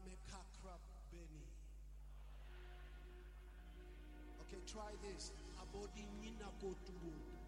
Kakra Beni. Okay, try this. Abodi Nina Kotubu.